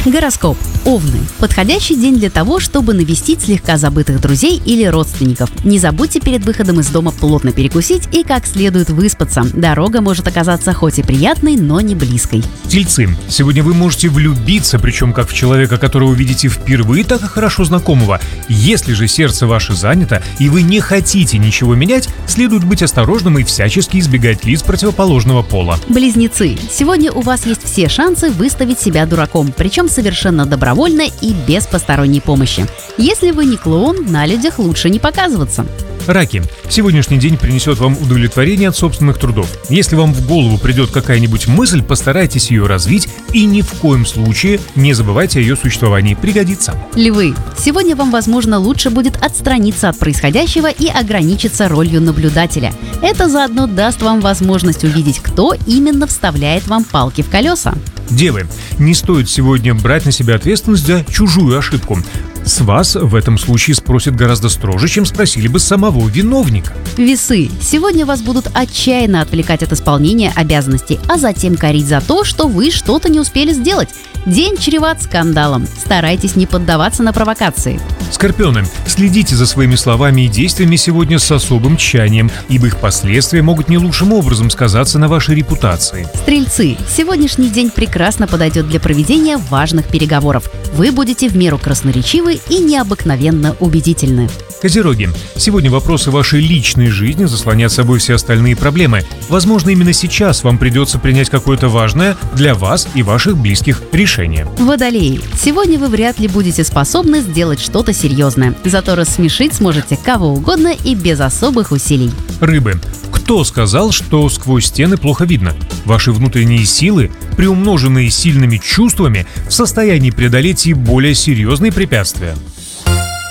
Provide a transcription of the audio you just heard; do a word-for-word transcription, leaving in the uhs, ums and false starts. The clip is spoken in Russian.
Гороскоп. Овны. Подходящий день для того, чтобы навестить слегка забытых друзей или родственников. Не забудьте перед выходом из дома плотно перекусить и как следует выспаться. Дорога может оказаться хоть и приятной, но не близкой. Тельцы. Сегодня вы можете влюбиться, причем как в человека, которого видите впервые, так и хорошо знакомого. Если же сердце ваше занято и вы не хотите ничего менять, следует быть осторожным и всячески избегать лиц противоположного пола. Близнецы. Сегодня у вас есть все шансы выставить себя дураком, причем совершенно добровольно и без посторонней помощи. Если вы не клоун, на людях лучше не показываться. Раки. Сегодняшний день принесет вам удовлетворение от собственных трудов. Если вам в голову придет какая-нибудь мысль, постарайтесь ее развить и ни в коем случае не забывайте о ее существовании. Пригодится. Львы. Сегодня вам, возможно, лучше будет отстраниться от происходящего и ограничиться ролью наблюдателя. Это заодно даст вам возможность увидеть, кто именно вставляет вам палки в колеса. Девы. Не стоит сегодня брать на себя ответственность за чужую ошибку. С вас в этом случае спросят гораздо строже, чем спросили бы самого виновника. Весы. Сегодня вас будут отчаянно отвлекать от исполнения обязанностей, а затем корить за то, что вы что-то не успели сделать. День чреват скандалом. Старайтесь не поддаваться на провокации. Скорпионы. Следите за своими словами и действиями сегодня с особым тщанием, ибо их последствия могут не лучшим образом сказаться на вашей репутации. Стрельцы. Сегодняшний день прекрасно подойдет для проведения важных переговоров. Вы будете в меру красноречивы и необыкновенно убедительны. Козероги. Сегодня вопросы вашей личной жизни заслонят собой все остальные проблемы. Возможно, именно сейчас вам придется принять какое-то важное для вас и ваших близких решение. Водолеи. Сегодня вы вряд ли будете способны сделать что-то серьезное. Зато рассмешить сможете кого угодно и без особых усилий. Рыбы. Кто сказал, что сквозь стены плохо видно? Ваши внутренние силы, приумноженные сильными чувствами, в состоянии преодолеть и более серьезные препятствия.